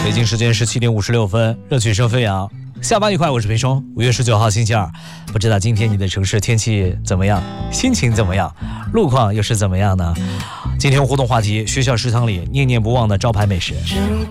北京时间17点56分，热曲声飞扬，下班愉快，我是裴松。5月19号星期二，不知道今天你的城市天气怎么样，心情怎么样，路况又是怎么样呢？今天互动话题：学校食堂里念念不忘的招牌美食。